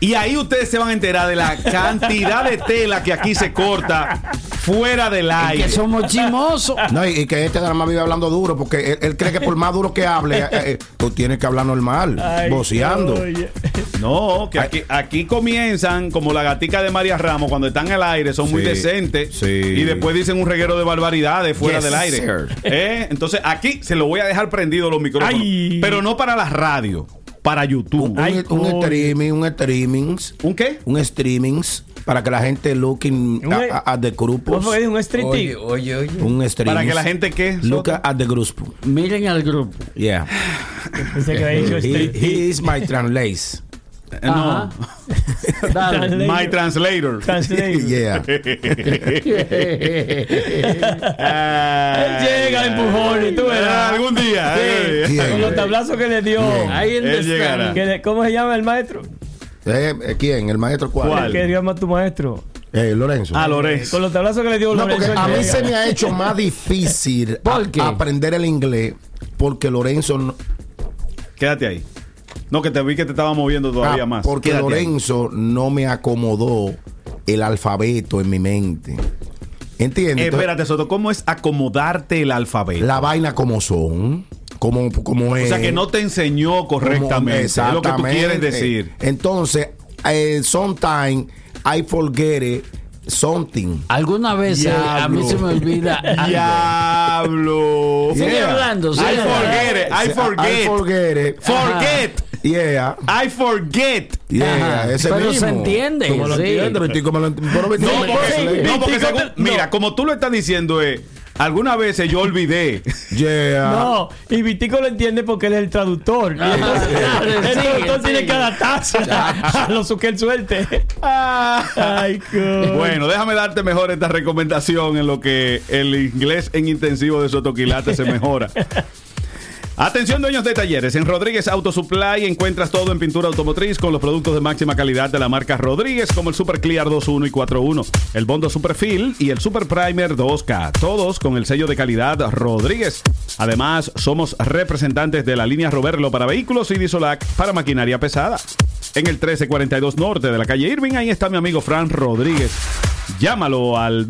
Y ahí ustedes se van a enterar de la cantidad de tela que aquí se corta fuera del aire. Que somos chimosos. No, y que este nada más vive hablando duro, porque él cree que por más duro que hable, tú tienes que hablar normal, voceando. No, que aquí comienzan como la gatica de María Ramos, cuando están en el aire son muy decentes y después dicen un reguero de barbaridades fuera del aire. Entonces aquí se lo voy a dejar prendido los micrófonos, pero no para la radio, para YouTube. Un streaming. ¿Un qué? Un streaming para que la gente looking at the grupos. ¿Cómo es un streaming? Oye. Un streaming. Para que la gente ¿qué? Look at the grupo. Miren al grupo. Yeah. He is my translates. No. Dale. My translator. Yeah. Llega empujón y tú verás. Algún día. Con los tablazos que le dio. Ahí en Él llegará. ¿Cómo se llama el maestro? ¿Quién? ¿El maestro cuál? ¿Qué llama tu maestro? Lorenzo. Lorenzo. Con los tablazos que le dio No, Lorenzo. porque a mí se me ha hecho más difícil ¿Por qué? aprender el inglés porque Lorenzo no, Quédate ahí. No, que te vi que te estaba moviendo todavía más. porque Quédate Lorenzo no me acomodó el alfabeto en mi mente. ¿Entiendes? Espérate, Soto, ¿cómo es acomodarte el alfabeto? La vaina como son, como es. O sea, que no te enseñó correctamente. Es lo que tú quieres decir. Entonces, sometimes I forget something. Alguna vez a mí se me olvida algo. Diablo. Sigue hablando. I forget. Forget. Yeah. I forget. Yeah, ese Pero mismo. se entiende. ¿Cómo lo entiende? No, porque mira, como tú lo estás diciendo algunas veces yo olvidé. Yeah. No, y Vitico lo entiende porque él es el traductor. El traductor tiene que adaptarse a lo que él suelte. Ay, Bueno, déjame darte mejor esta recomendación en lo que el inglés en intensivo de Sotoquilate se mejora. Atención, dueños de talleres. En Rodríguez Auto Supply encuentras todo en pintura automotriz con los productos de máxima calidad de la marca Rodríguez, como el Super Clear 2.1 y 4.1, el Bondo Super Fill y el Super Primer 2K, todos con el sello de calidad Rodríguez. Además, somos representantes de la línea Roberlo para vehículos y Disolac para maquinaria pesada. En el 1342 Norte de la calle Irving, ahí está mi amigo Fran Rodríguez. Llámalo al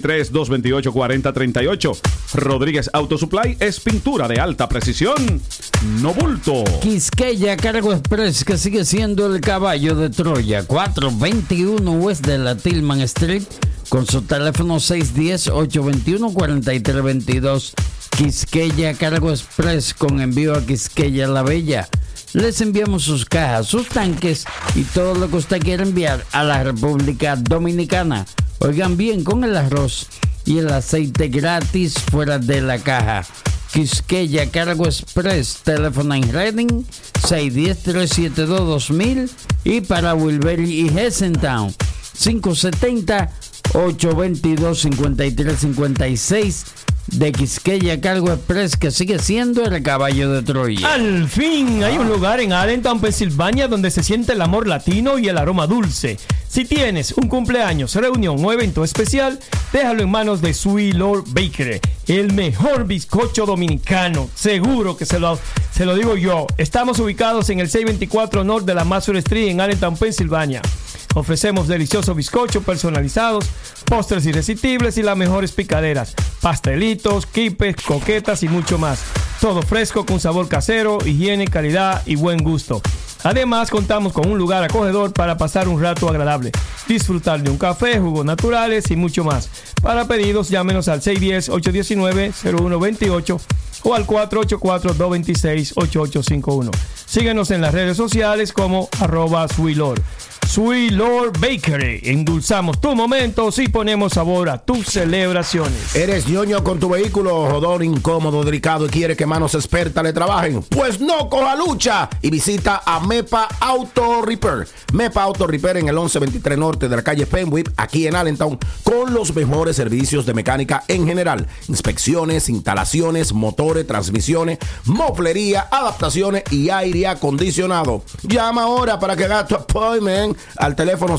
223-228-4038. Rodríguez Auto Supply es pintura de alta precisión, no bulto. Quisqueya Cargo Express, que sigue siendo el caballo de Troya. 421 West de la Tillman Street, con su teléfono 610-821-4322. Quisqueya Cargo Express, con envío a Quisqueya La Bella. Les enviamos sus cajas, sus tanques y todo lo que usted quiera enviar a la República Dominicana. Oigan bien, con el arroz y el aceite gratis fuera de la caja. Quisqueya Cargo Express, teléfono en Reading 610-372-2000 y para Wilbury y Hessentown 570-822-5356. De Quisqueya Cargo Express, que sigue siendo el caballo de Troya. Al fin, hay un lugar en Allentown, Pensilvania, donde se siente el amor latino y el aroma dulce. Si tienes un cumpleaños, reunión o evento especial, déjalo en manos de Sweet Lord Bakery, el mejor bizcocho dominicano. Seguro que se lo digo yo. Estamos ubicados en el 624 North de la Massey Street en Allentown, Pensilvania. Ofrecemos deliciosos bizcochos personalizados, postres irresistibles y las mejores picaderas, pastelitos, quipes, coquetas y mucho más. Todo fresco con sabor casero, higiene, calidad y buen gusto. Además, contamos con un lugar acogedor para pasar un rato agradable, disfrutar de un café, jugos naturales y mucho más. Para pedidos, llámenos al 610-819-0128 o al 484-226-8851. Síguenos en las redes sociales como @SweetLord. Sweet Lord Bakery. Endulzamos tus momentos y ponemos sabor a tus celebraciones. ¿Eres ñoño con tu vehículo, jodón, incómodo, delicado y quiere que manos expertas le trabajen? Pues no coja lucha y visita a Mepa Auto Repair. Mepa Auto Repair en el 1123 Norte de la calle Penwip, aquí en Allentown, con los mejores servicios de mecánica en general. Inspecciones, instalaciones, motores, transmisiones, moflería, adaptaciones y aire acondicionado. Llama ahora para que haga tu appointment al teléfono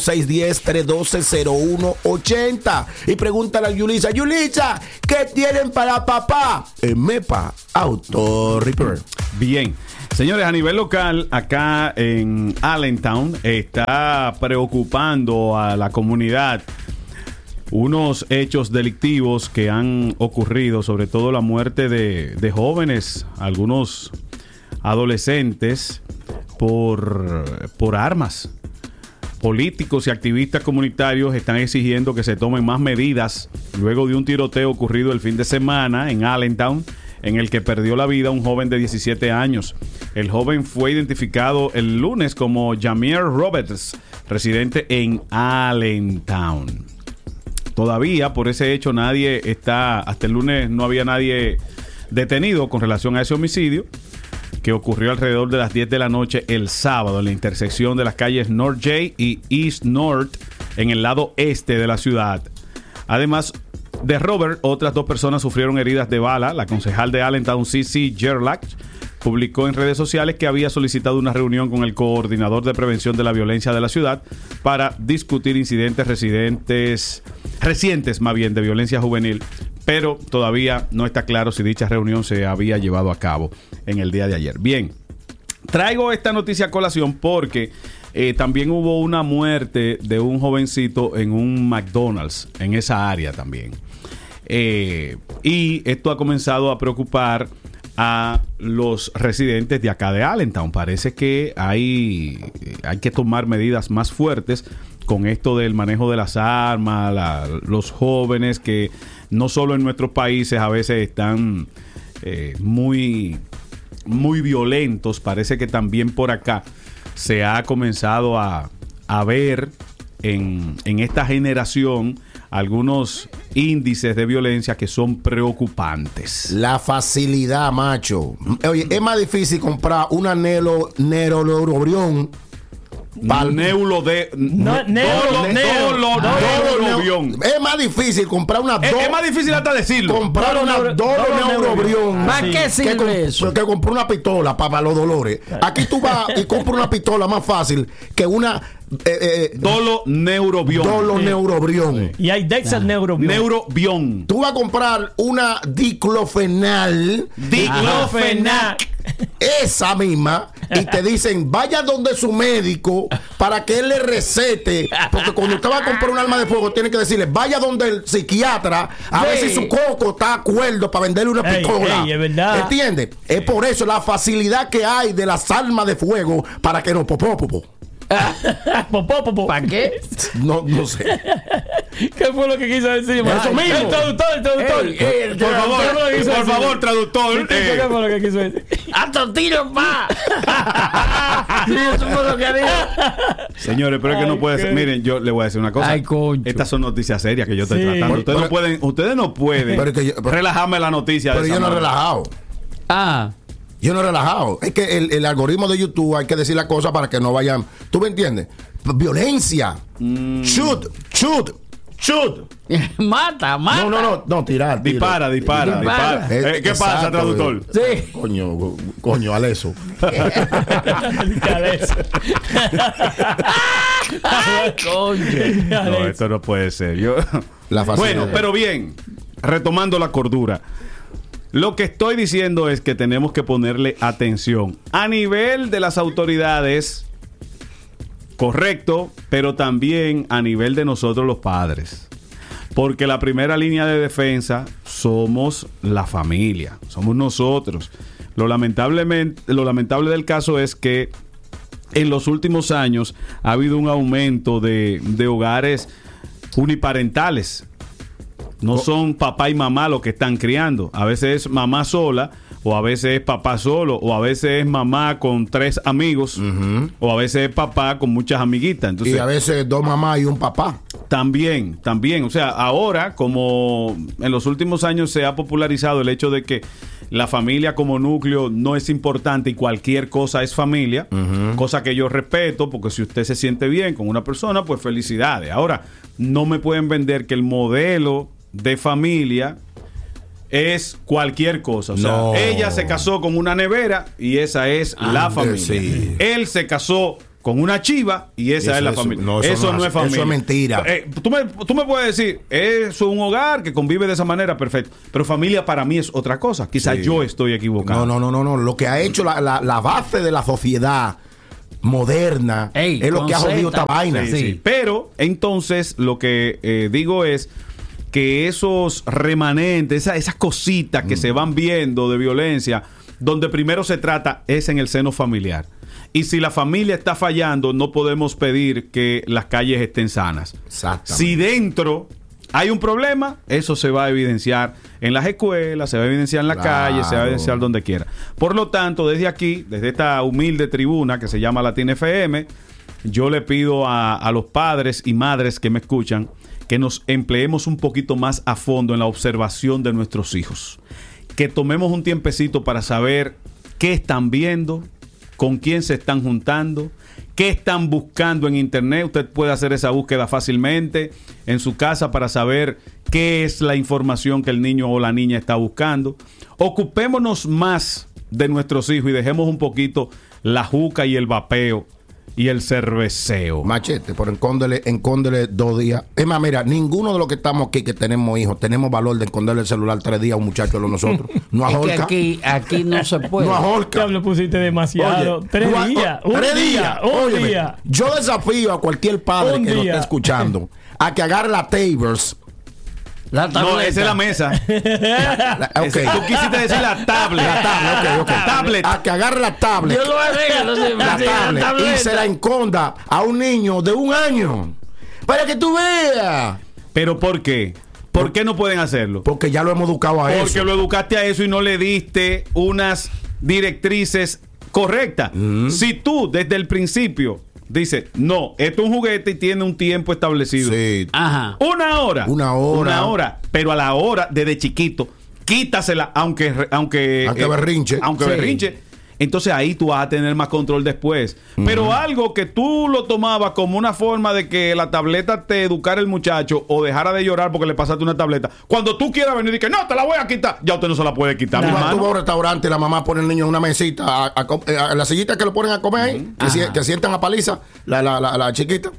610-312-0180 y pregúntale a Yulisa, ¿qué tienen para papá? En Mepa Auto Repair. Bien. Señores, a nivel local, acá en Allentown, está preocupando a la comunidad unos hechos delictivos que han ocurrido, sobre todo la muerte de jóvenes, algunos adolescentes, por armas. Políticos y activistas comunitarios están exigiendo que se tomen más medidas luego de un tiroteo ocurrido el fin de semana en Allentown, en el que perdió la vida un joven de 17 años. El joven fue identificado el lunes como Jamier Roberts, residente en Allentown. Todavía por ese hecho hasta el lunes no había nadie detenido con relación a ese homicidio, que ocurrió alrededor de las 10 de la noche el sábado en la intersección de las calles North J y East North en el lado este de la ciudad. Además de Robert, otras 2 personas sufrieron heridas de bala. La concejal de Allentown, CC Gerlach, publicó en redes sociales que había solicitado una reunión con el coordinador de prevención de la violencia de la ciudad para discutir incidentes recientes de violencia juvenil, pero todavía no está claro si dicha reunión se había llevado a cabo en el día de ayer. Bien, traigo esta noticia a colación porque también hubo una muerte de un jovencito en un McDonald's en esa área también. Y esto ha comenzado a preocupar a los residentes de acá de Allentown. Parece que hay que tomar medidas más fuertes con esto del manejo de las armas, los jóvenes que no solo en nuestros países a veces están muy violentos. Parece que también por acá se ha comenzado a ver en esta generación algunos índices de violencia que son preocupantes. La facilidad, macho. Oye, es más difícil comprar una neurobrión. Es más difícil comprar una es más difícil hasta decirlo. Comprar una neurobrión. ¿Para qué sirve eso? Que comprar una pistola para los dolores. Aquí tú vas y compras una pistola más fácil que una Dolo neurobrión. Y hay Dexal Neurobión. Tú vas a comprar una diclofenal. Esa misma, y te dicen vaya donde su médico para que él le recete, porque cuando usted va a comprar un arma de fuego tiene que decirle vaya donde el psiquiatra a ver si su coco está de acuerdo para venderle una pistola. Es verdad. ¿Entiendes? Es por eso la facilidad que hay de las armas de fuego para que no ¿Para qué? No sé. ¿Qué fue lo que quiso decir? Eso mismo. El traductor. Por favor, traductor. ¿Qué fue lo que quiso decir? ¡Hasta tiros más! Eso fue lo que dijo. Señores, pero es que no puede ser. Miren, yo le voy a decir una cosa. Ay, concho. Estas son noticias serias que yo estoy tratando. Ustedes no pueden relajarme la noticia. Pero yo no he relajado. Yo no he relajado. Es que el algoritmo de YouTube hay que decir las cosas para que no vayan. ¿Tú me entiendes? Violencia. Shoot. Mata. No, tirar. Dispara. ¿Qué pasa, traductor? Sí. Coño, Aleso. No, esto no puede ser. Bueno, pero bien, retomando la cordura. Lo que estoy diciendo es que tenemos que ponerle atención a nivel de las autoridades, correcto, pero también a nivel de nosotros los padres. Porque la primera línea de defensa somos la familia, somos nosotros. Lo lamentable del caso es que en los últimos años ha habido un aumento de hogares uniparentales. No son papá y mamá los que están criando. A veces es mamá sola, o a veces es papá solo, o a veces es mamá con 3 amigos, o a veces es papá con muchas amiguitas. Entonces, y a veces 2 mamás y un papá. También. O sea, ahora, como en los últimos años se ha popularizado el hecho de que la familia como núcleo no es importante y cualquier cosa es familia, cosa que yo respeto, porque si usted se siente bien con una persona, pues felicidades. Ahora, no me pueden vender que el modelo de familia es cualquier cosa. O sea, ella se casó con una nevera y esa es la familia. Sí. Él se casó con una chiva y esa es la familia. Eso no es familia. Eso es mentira. Tú me puedes decir, es un hogar que convive de esa manera, perfecto. Pero familia para mí es otra cosa. Quizás yo estoy equivocado. No. Lo que ha hecho la base de la sociedad moderna es lo que ha jodido esta vaina. Sí. Pero entonces lo que digo es que esos remanentes, esas cositas que se van viendo de violencia, donde primero se trata es en el seno familiar. Y si la familia está fallando, no podemos pedir que las calles estén sanas. Exactamente. Si dentro hay un problema, eso se va a evidenciar en las escuelas, se va a evidenciar en la calle, se va a evidenciar donde quiera. Por lo tanto, desde aquí, desde esta humilde tribuna que se llama Latina FM, yo le pido a los padres y madres que me escuchan que nos empleemos un poquito más a fondo en la observación de nuestros hijos. Que tomemos un tiempecito para saber qué están viendo, con quién se están juntando, qué están buscando en internet. Usted puede hacer esa búsqueda fácilmente en su casa para saber qué es la información que el niño o la niña está buscando. Ocupémonos más de nuestros hijos y dejemos un poquito la juca y el vapeo y el cerveceo. Machete, pero encóndele 2 días. Es más, mira, ninguno de los que estamos aquí que tenemos hijos tenemos valor de esconderle el celular 3 días a un muchacho de los nosotros. No a Jorca. Que aquí no se puede. No a Jorca. Ya lo pusiste demasiado. Oye, 3 días. Un día. Yo desafío a cualquier padre que nos esté escuchando a que agarre la Tabers. La tableta. No, esa es la mesa. Okay. Tú quisiste decir la tablet. Tablet. A que agarre la tablet. Yo lo arreglo. La tablet. Y se la enconda a un niño de 1 año. Para que tú veas. ¿Pero por qué? ¿Por qué no pueden hacerlo? Porque ya lo hemos educado a eso. Porque lo educaste a eso y no le diste unas directrices correctas. Si tú desde el principio dice, no, esto es un juguete y tiene un tiempo establecido. Sí. Ajá. Una hora. Una hora. Pero a la hora, desde chiquito, quítasela, aunque berrinche. Aunque berrinche. Entonces ahí tú vas a tener más control después. Pero algo que tú lo tomabas como una forma de que la tableta te educara el muchacho o dejara de llorar porque le pasaste una tableta. Cuando tú quieras venir y que no, te la voy a quitar, ya usted no se la puede quitar. Tú vas a un restaurante y la mamá pone al niño en una mesita, a la sillita que lo ponen a comer ahí, que sientan a paliza, la chiquita.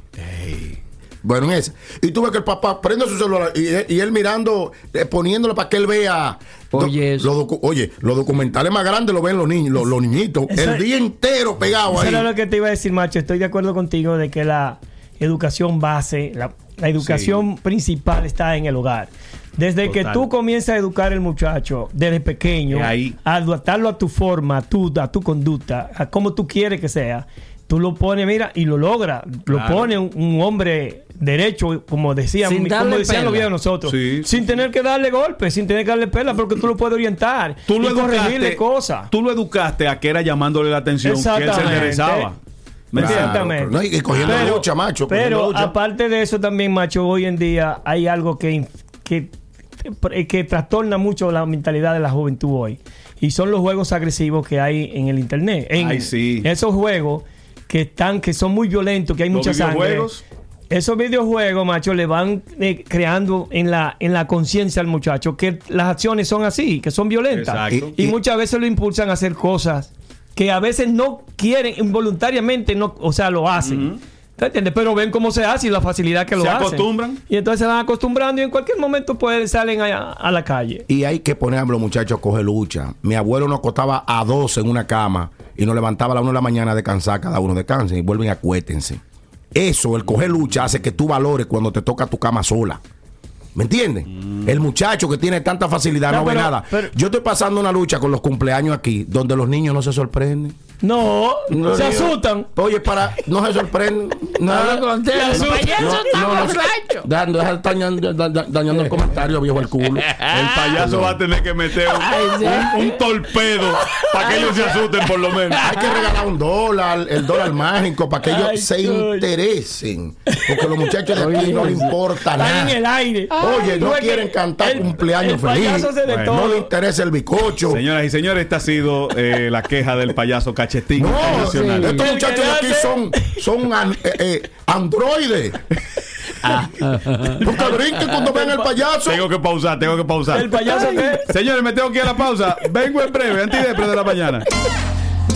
Bueno, en esa. Y tú ves que el papá prende su celular y él mirando, poniéndole para que él vea. Oye, los documentales más grandes lo ven los niños, los niñitos. Eso el día entero pegado ahí. Eso era lo que te iba a decir, macho. Estoy de acuerdo contigo de que la educación base, la educación principal está en el hogar. Desde que tú comienzas a educar al muchacho desde pequeño, a adaptarlo a tu forma, a tu conducta, a cómo tú quieres que sea, tú lo pones, mira, y lo logra. Lo pone un hombre derecho, como decían los viejos de nosotros, sin tener que darle golpes, sin tener que darle pela, porque tú lo puedes orientar, tú lo corregirle cosas. Tú lo educaste a que era llamándole la atención, que él se interesaba. Exactamente. No, y cogiendo lucha, macho. Pero aparte de eso también, macho, hoy en día hay algo que trastorna mucho la mentalidad de la juventud hoy. Y son los juegos agresivos que hay en el internet. Esos juegos que son muy violentos, que hay mucha sangre. Esos videojuegos, macho, le van creando en la conciencia al muchacho que las acciones son así, que son violentas. Y muchas veces lo impulsan a hacer cosas que a veces no quieren, involuntariamente, lo hacen. ¿Te entiendes? Pero ven cómo se hace y la facilidad que lo hacen. Se acostumbran. Y entonces se van acostumbrando y en cualquier momento salen a la calle. Y hay que poner a los muchachos a coger lucha. Mi abuelo nos acostaba a 12 en una cama y nos levantaba a las 1 de la mañana a descansar. Cada uno descansen y vuelven y acuéstense. Eso, el coger lucha, hace que tú valores cuando te toca tu cama sola. ¿Me entiendes? El muchacho que tiene tanta facilidad no ve nada. Yo estoy pasando una lucha con los cumpleaños aquí, donde los niños no se sorprenden. No, se asustan. Oye, no se sorprenden. Deja de estar dañando el comentario, viejo el culo. El payaso va a tener que meter un torpedo para que ellos se asusten por lo menos. Hay que regalar $1, el dólar mágico, para que ellos se interesen. Porque los muchachos de aquí no les importa nada. Están en el aire. Oye, no quieren cantar cumpleaños feliz. No les interesa el bizcocho. Señoras y señores, esta ha sido la queja del payaso Cachetín. Estos muchachos de aquí son androides. Porque brinquen cuando ven el payaso. Tengo que pausar. ¿El payaso qué? Señores, me tengo que ir a la pausa. Vengo en breve, antidepre de la mañana.